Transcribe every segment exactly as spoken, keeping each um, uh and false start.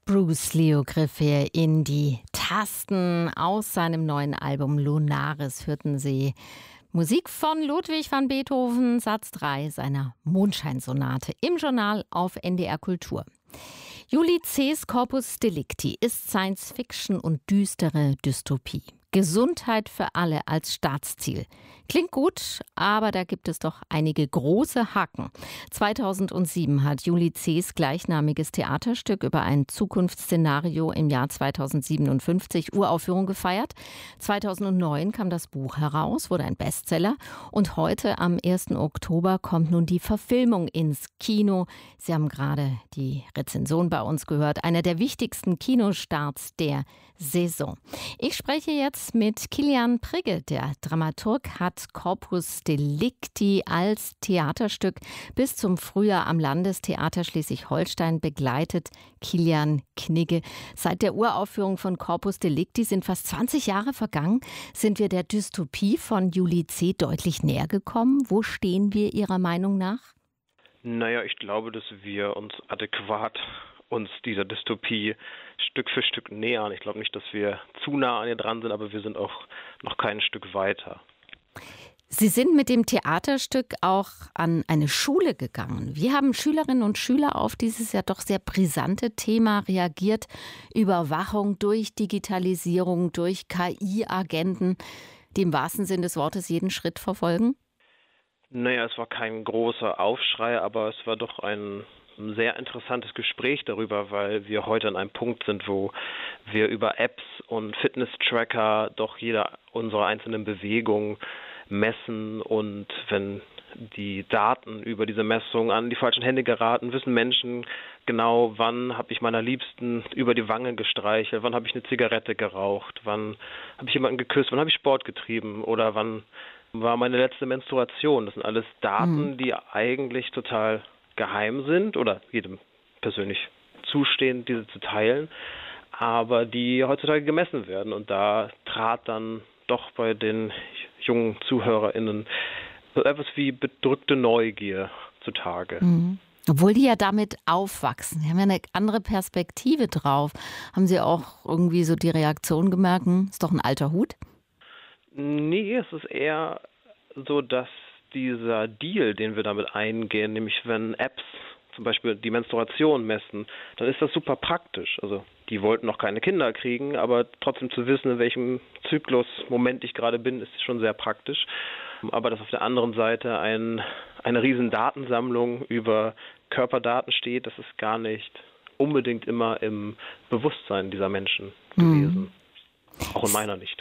Bruce Leo griff hier in die Tasten aus seinem neuen Album Lunaris. Hörten Sie Musik von Ludwig van Beethoven, Satz drei seiner Mondscheinsonate im Journal auf N D R Kultur. Ulysses Corpus Delicti ist Science-Fiction und düstere Dystopie. Gesundheit für alle als Staatsziel. Klingt gut, aber da gibt es doch einige große Haken. zweitausendsieben hat Ulysses gleichnamiges Theaterstück über ein Zukunftsszenario im Jahr zweitausendsiebenundfünfzig Uraufführung gefeiert. zweitausendneun kam das Buch heraus, wurde ein Bestseller. Und heute, am ersten Oktober, kommt nun die Verfilmung ins Kino. Sie haben gerade die Rezension bei uns gehört. Einer der wichtigsten Kinostarts der Saison. Ich spreche jetzt mit Kilian Prigge. Der Dramaturg hat Corpus Delicti als Theaterstück bis zum Frühjahr am Landestheater Schleswig-Holstein begleitet. Kilian Knigge. Seit der Uraufführung von Corpus Delicti sind fast zwanzig Jahre vergangen. Sind wir der Dystopie von Ulysses deutlich näher gekommen? Wo stehen wir Ihrer Meinung nach? Naja, ich glaube, dass wir uns adäquat uns dieser Dystopie Stück für Stück nähern. Ich glaube nicht, dass wir zu nah an ihr dran sind, aber wir sind auch noch kein Stück weiter. Sie sind mit dem Theaterstück auch an eine Schule gegangen. Wie haben Schülerinnen und Schüler auf dieses ja doch sehr brisante Thema reagiert? Überwachung durch Digitalisierung, durch K I-Agenten, die im wahrsten Sinne des Wortes jeden Schritt verfolgen? Naja, es war kein großer Aufschrei, aber es war doch ein sehr interessantes Gespräch darüber, weil wir heute an einem Punkt sind, wo wir über Apps und Fitness-Tracker doch jeder unserer einzelnen Bewegungen messen, und wenn die Daten über diese Messung an die falschen Hände geraten, wissen Menschen genau, wann habe ich meiner Liebsten über die Wange gestreichelt, wann habe ich eine Zigarette geraucht, wann habe ich jemanden geküsst, wann habe ich Sport getrieben oder wann war meine letzte Menstruation. Das sind alles Daten, mhm. die eigentlich total geheim sind oder jedem persönlich zustehen, diese zu teilen, aber die heutzutage gemessen werden. Und da trat dann doch bei den jungen ZuhörerInnen so etwas wie bedrückte Neugier zutage. Mhm. Obwohl die ja damit aufwachsen. Die haben ja eine andere Perspektive drauf. Haben Sie auch irgendwie so die Reaktion gemerkt, hm, ist doch ein alter Hut? Nee, es ist eher so, dass dieser Deal, den wir damit eingehen, nämlich wenn Apps zum Beispiel die Menstruation messen, dann ist das super praktisch. Also die wollten noch keine Kinder kriegen, aber trotzdem zu wissen, in welchem Zyklusmoment ich gerade bin, ist schon sehr praktisch. Aber dass auf der anderen Seite ein, eine riesen Datensammlung über Körperdaten steht, das ist gar nicht unbedingt immer im Bewusstsein dieser Menschen gewesen. Mhm. Auch in meiner nicht.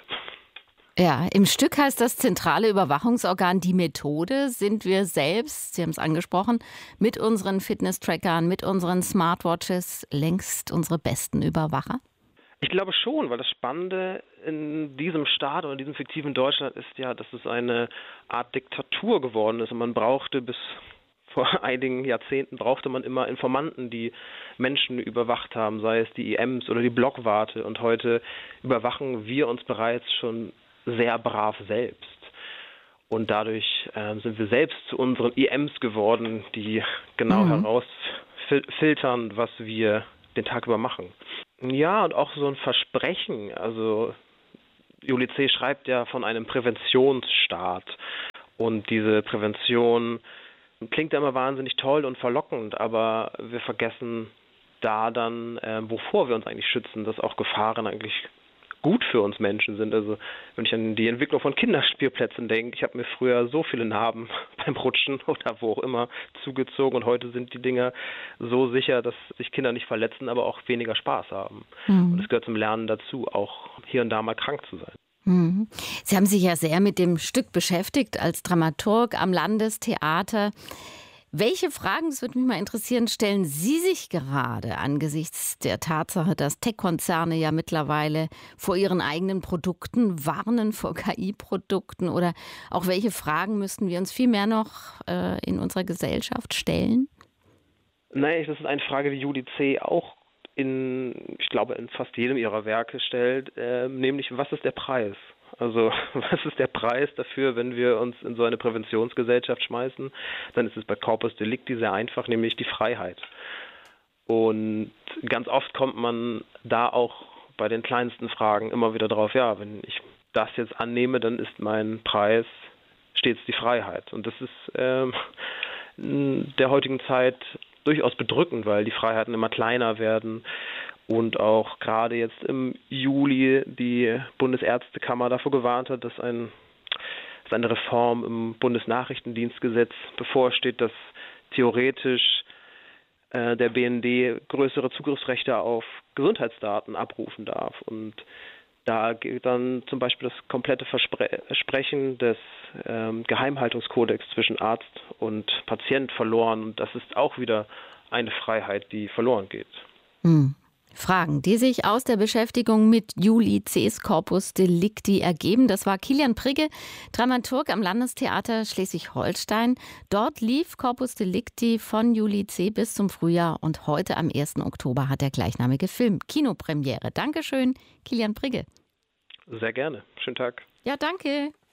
Ja, im Stück heißt das zentrale Überwachungsorgan die Methode. Sind wir selbst, Sie haben es angesprochen, mit unseren Fitness-Trackern, mit unseren Smartwatches längst unsere besten Überwacher? Ich glaube schon, weil das Spannende in diesem Staat oder in diesem fiktiven Deutschland ist ja, dass es eine Art Diktatur geworden ist. Und man brauchte bis vor einigen Jahrzehnten brauchte man immer Informanten, die Menschen überwacht haben, sei es die I Ems oder die Blockwarte. Und heute überwachen wir uns bereits schon sehr brav selbst. Und dadurch äh, sind wir selbst zu unseren I Ems geworden, die genau mhm. herausfiltern, was wir den Tag über machen. Ja, und auch so ein Versprechen. Also Ulysses schreibt ja von einem Präventionsstaat. Und diese Prävention klingt ja immer wahnsinnig toll und verlockend, aber wir vergessen da dann, äh, wovor wir uns eigentlich schützen, dass auch Gefahren eigentlich gut für uns Menschen sind. Also wenn ich an die Entwicklung von Kinderspielplätzen denke, ich habe mir früher so viele Narben beim Rutschen oder wo auch immer zugezogen, und heute sind die Dinger so sicher, dass sich Kinder nicht verletzen, aber auch weniger Spaß haben. Mhm. Und es gehört zum Lernen dazu, auch hier und da mal krank zu sein. Mhm. Sie haben sich ja sehr mit dem Stück beschäftigt als Dramaturg am Landestheater. Welche Fragen, das würde mich mal interessieren, stellen Sie sich gerade angesichts der Tatsache, dass Tech-Konzerne ja mittlerweile vor ihren eigenen Produkten warnen, vor K I-Produkten? Oder auch welche Fragen müssten wir uns viel mehr noch äh, in unserer Gesellschaft stellen? Nein, das ist eine Frage, die Ulysses auch in, ich glaube, in fast jedem ihrer Werke stellt, äh, nämlich, was ist der Preis? Also was ist der Preis dafür, wenn wir uns in so eine Präventionsgesellschaft schmeißen? Dann ist es bei Corpus Delicti sehr einfach, nämlich die Freiheit. Und ganz oft kommt man da auch bei den kleinsten Fragen immer wieder drauf, ja, wenn ich das jetzt annehme, dann ist mein Preis stets die Freiheit. Und das ist ähm, in der heutigen Zeit durchaus bedrückend, weil die Freiheiten immer kleiner werden und auch gerade jetzt im Juli die Bundesärztekammer davor gewarnt hat, dass, ein, dass eine Reform im Bundesnachrichtendienstgesetz bevorsteht, dass theoretisch äh, der B N D größere Zugriffsrechte auf Gesundheitsdaten abrufen darf. Und da geht dann zum Beispiel das komplette Versprechen des ähm, Geheimhaltungskodex zwischen Arzt und Patient verloren. Und das ist auch wieder eine Freiheit, die verloren geht. Hm. Fragen, die sich aus der Beschäftigung mit Juli C.'s Corpus Delicti ergeben. Das war Kilian Prigge, Dramaturg am Landestheater Schleswig-Holstein. Dort lief Corpus Delicti von Juli C. bis zum Frühjahr und heute am ersten Oktober hat der gleichnamige Film Kinopremiere. Dankeschön, Kilian Prigge. Sehr gerne. Schönen Tag. Ja, danke.